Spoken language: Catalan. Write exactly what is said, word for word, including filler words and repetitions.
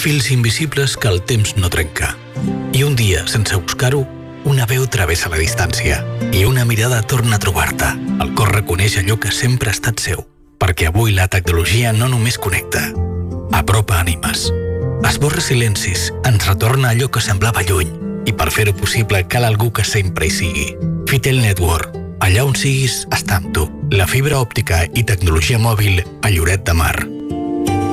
fils invisibles que el temps no trenca. I un dia, sense buscar-ho, una veu travessa la distància i una mirada torna a trobar-te. El cor reconeix allò que sempre ha estat seu, perquè avui la tecnologia no només connecta, apropa ànimes. Esborra silencis, ens retorna allò que semblava lluny, i per fer-ho possible cal algú que sempre hi sigui. Fitel Network. Allà on siguis, està amb tu. La fibra òptica i tecnologia mòbil a Lloret de Mar.